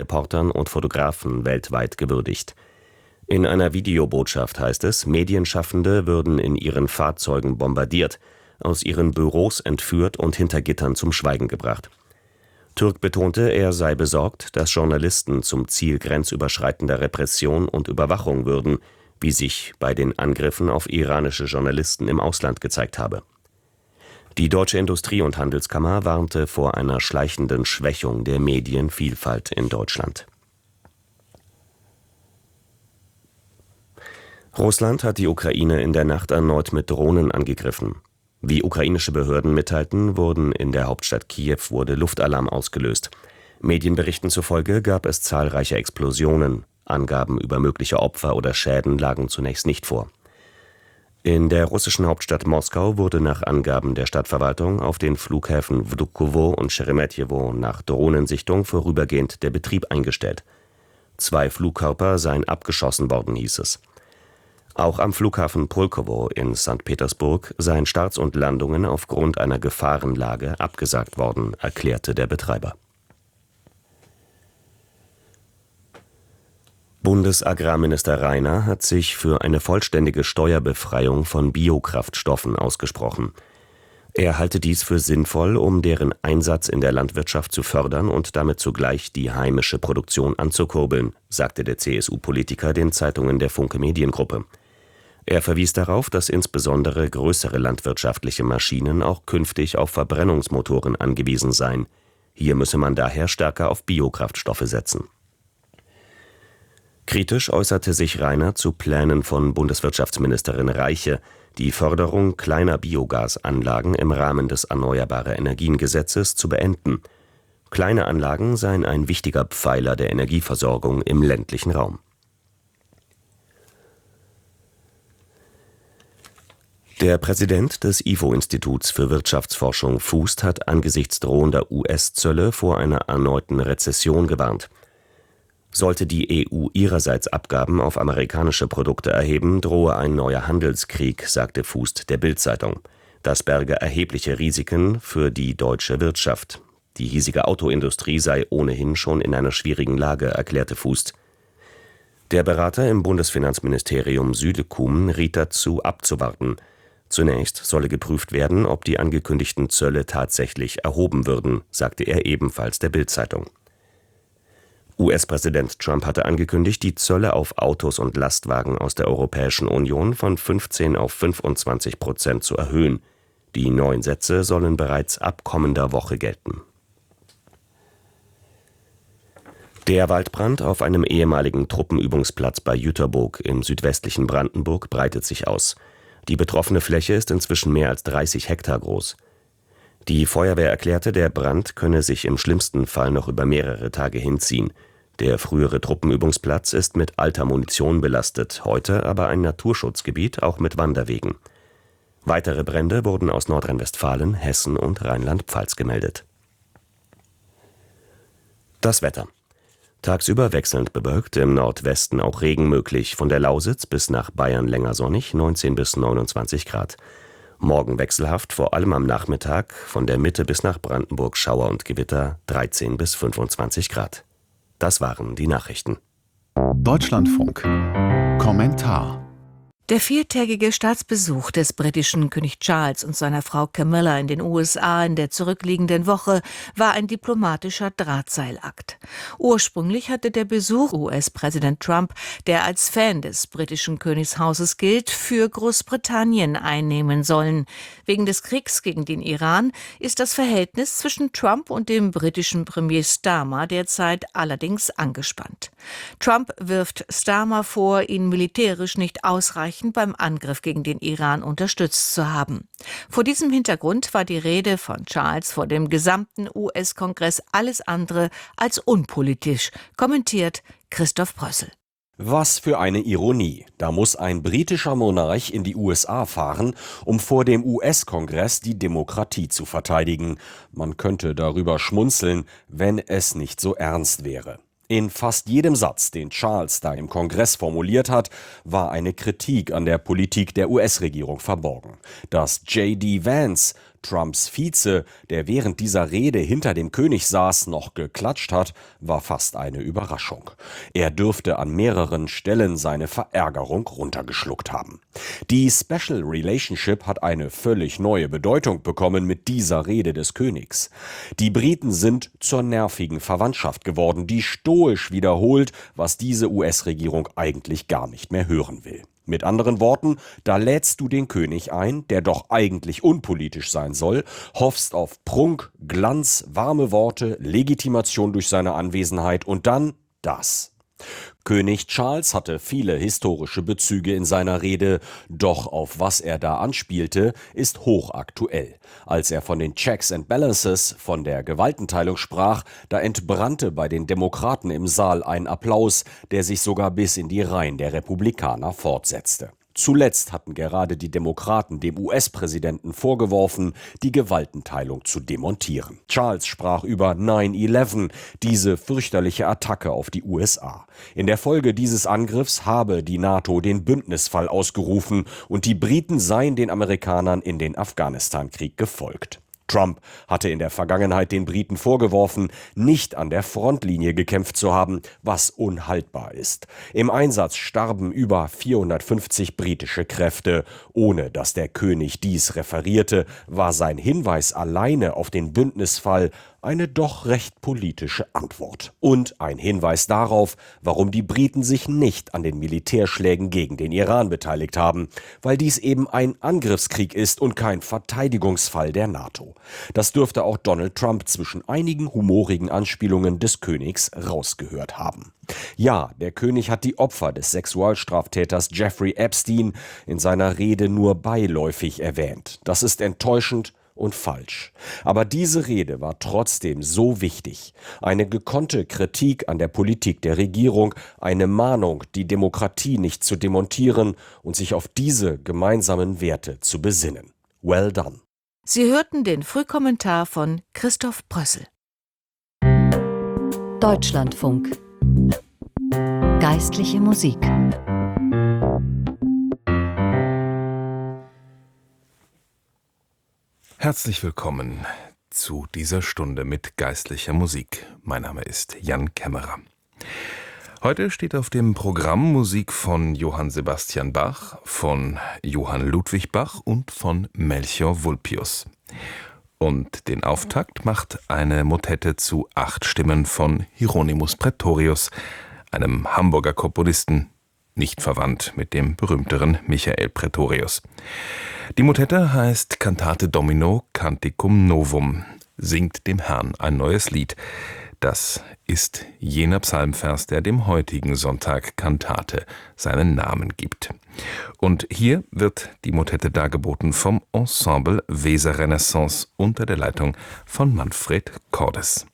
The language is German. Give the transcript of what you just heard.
Reportern und Fotografen weltweit gewürdigt. In einer Videobotschaft heißt es, Medienschaffende würden in ihren Fahrzeugen bombardiert, aus ihren Büros entführt und hinter Gittern zum Schweigen gebracht. Türk betonte, er sei besorgt, dass Journalisten zum Ziel grenzüberschreitender Repression und Überwachung würden, wie sich bei den Angriffen auf iranische Journalisten im Ausland gezeigt habe. Die Deutsche Industrie- und Handelskammer warnte vor einer schleichenden Schwächung der Medienvielfalt in Deutschland. Russland hat die Ukraine in der Nacht erneut mit Drohnen angegriffen. Wie ukrainische Behörden mitteilten, in der Hauptstadt Kiew wurde Luftalarm ausgelöst. Medienberichten zufolge gab es zahlreiche Explosionen. Angaben über mögliche Opfer oder Schäden lagen zunächst nicht vor. In der russischen Hauptstadt Moskau wurde nach Angaben der Stadtverwaltung auf den Flughäfen Vnukovo und Scheremetjewo nach Drohnensichtung vorübergehend der Betrieb eingestellt. 2 Flugkörper seien abgeschossen worden, hieß es. Auch am Flughafen Pulkowo in St. Petersburg seien Starts und Landungen aufgrund einer Gefahrenlage abgesagt worden, erklärte der Betreiber. Bundesagrarminister Rainer hat sich für eine vollständige Steuerbefreiung von Biokraftstoffen ausgesprochen. Er halte dies für sinnvoll, um deren Einsatz in der Landwirtschaft zu fördern und damit zugleich die heimische Produktion anzukurbeln, sagte der CSU-Politiker den Zeitungen der Funke Mediengruppe. Er verwies darauf, dass insbesondere größere landwirtschaftliche Maschinen auch künftig auf Verbrennungsmotoren angewiesen seien. Hier müsse man daher stärker auf Biokraftstoffe setzen. Kritisch äußerte sich Rainer zu Plänen von Bundeswirtschaftsministerin Reiche, die Förderung kleiner Biogasanlagen im Rahmen des Erneuerbare-Energien-Gesetzes zu beenden. Kleine Anlagen seien ein wichtiger Pfeiler der Energieversorgung im ländlichen Raum. Der Präsident des IFO-Instituts für Wirtschaftsforschung Fußt hat angesichts drohender US-Zölle vor einer erneuten Rezession gewarnt. Sollte die EU ihrerseits Abgaben auf amerikanische Produkte erheben, drohe ein neuer Handelskrieg, sagte Fußt der Bild-Zeitung. Das berge erhebliche Risiken für die deutsche Wirtschaft. Die hiesige Autoindustrie sei ohnehin schon in einer schwierigen Lage, erklärte Fußt. Der Berater im Bundesfinanzministerium Südekum riet dazu, abzuwarten. Zunächst solle geprüft werden, ob die angekündigten Zölle tatsächlich erhoben würden, sagte er ebenfalls der Bild-Zeitung. US-Präsident Trump hatte angekündigt, die Zölle auf Autos und Lastwagen aus der Europäischen Union von 15 auf 25% zu erhöhen. Die neuen Sätze sollen bereits ab kommender Woche gelten. Der Waldbrand auf einem ehemaligen Truppenübungsplatz bei Jüterboog im südwestlichen Brandenburg breitet sich aus. Die betroffene Fläche ist inzwischen mehr als 30 Hektar groß. Die Feuerwehr erklärte, der Brand könne sich im schlimmsten Fall noch über mehrere Tage hinziehen. Der frühere Truppenübungsplatz ist mit alter Munition belastet, heute aber ein Naturschutzgebiet, auch mit Wanderwegen. Weitere Brände wurden aus Nordrhein-Westfalen, Hessen und Rheinland-Pfalz gemeldet. Das Wetter. Tagsüber wechselnd bewölkt, im Nordwesten auch Regen möglich, von der Lausitz bis nach Bayern länger sonnig, 19 bis 29 Grad. Morgen wechselhaft, vor allem am Nachmittag, von der Mitte bis nach Brandenburg Schauer und Gewitter, 13 bis 25 Grad. Das waren die Nachrichten. Deutschlandfunk. Kommentar. Der 4-tägige Staatsbesuch des britischen König Charles und seiner Frau Camilla in den USA in der zurückliegenden Woche war ein diplomatischer Drahtseilakt. Ursprünglich hatte der Besuch US-Präsident Trump, der als Fan des britischen Königshauses gilt, für Großbritannien einnehmen sollen. Wegen des Kriegs gegen den Iran ist das Verhältnis zwischen Trump und dem britischen Premier Starmer derzeit allerdings angespannt. Trump wirft Starmer vor, ihn militärisch nicht ausreichend beim Angriff gegen den Iran unterstützt zu haben. Vor diesem Hintergrund war die Rede von Charles vor dem gesamten US-Kongress alles andere als unpolitisch, kommentiert Christoph Brössel. Was für eine Ironie. Da muss ein britischer Monarch in die USA fahren, um vor dem US-Kongress die Demokratie zu verteidigen. Man könnte darüber schmunzeln, wenn es nicht so ernst wäre. In fast jedem Satz, den Charles da im Kongress formuliert hat, war eine Kritik an der Politik der US-Regierung verborgen. Dass J.D. Vance Trumps Vize, der während dieser Rede hinter dem König saß, noch geklatscht hat, war fast eine Überraschung. Er dürfte an mehreren Stellen seine Verärgerung runtergeschluckt haben. Die Special Relationship hat eine völlig neue Bedeutung bekommen mit dieser Rede des Königs. Die Briten sind zur nervigen Verwandtschaft geworden, die stoisch wiederholt, was diese US-Regierung eigentlich gar nicht mehr hören will. Mit anderen Worten, da lädst du den König ein, der doch eigentlich unpolitisch sein soll, hoffst auf Prunk, Glanz, warme Worte, Legitimation durch seine Anwesenheit und dann das. König Charles hatte viele historische Bezüge in seiner Rede, doch auf was er da anspielte, ist hochaktuell. Als er von den Checks and Balances, von der Gewaltenteilung sprach, da entbrannte bei den Demokraten im Saal ein Applaus, der sich sogar bis in die Reihen der Republikaner fortsetzte. Zuletzt hatten gerade die Demokraten dem US-Präsidenten vorgeworfen, die Gewaltenteilung zu demontieren. Charles sprach über 9/11, diese fürchterliche Attacke auf die USA. In der Folge dieses Angriffs habe die NATO den Bündnisfall ausgerufen und die Briten seien den Amerikanern in den Afghanistan-Krieg gefolgt. Trump hatte in der Vergangenheit den Briten vorgeworfen, nicht an der Frontlinie gekämpft zu haben, was unhaltbar ist. Im Einsatz starben über 450 britische Kräfte. Ohne dass der König dies referierte, war sein Hinweis alleine auf den Bündnisfall eine doch recht politische Antwort. Und ein Hinweis darauf, warum die Briten sich nicht an den Militärschlägen gegen den Iran beteiligt haben, weil dies eben ein Angriffskrieg ist und kein Verteidigungsfall der NATO. Das dürfte auch Donald Trump zwischen einigen humorigen Anspielungen des Königs rausgehört haben. Ja, der König hat die Opfer des Sexualstraftäters Jeffrey Epstein in seiner Rede nur beiläufig erwähnt. Das ist enttäuschend und falsch. Aber diese Rede war trotzdem so wichtig. Eine gekonnte Kritik an der Politik der Regierung, eine Mahnung, die Demokratie nicht zu demontieren und sich auf diese gemeinsamen Werte zu besinnen. Well done. Sie hörten den Frühkommentar von Christoph Brössel. Deutschlandfunk. Geistliche Musik. Herzlich willkommen zu dieser Stunde mit geistlicher Musik. Mein Name ist Jan Kämmerer. Heute steht auf dem Programm Musik von Johann Sebastian Bach, von Johann Ludwig Bach und von Melchior Vulpius. Und den Auftakt macht eine Motette zu 8 Stimmen von Hieronymus Praetorius, einem Hamburger Komponisten, nicht verwandt mit dem berühmteren Michael Praetorius. Die Motette heißt Cantate Domino Canticum Novum, singt dem Herrn ein neues Lied. Das ist jener Psalmvers, der dem heutigen Sonntag Kantate seinen Namen gibt. Und hier wird die Motette dargeboten vom Ensemble Weser Renaissance unter der Leitung von Manfred Cordes.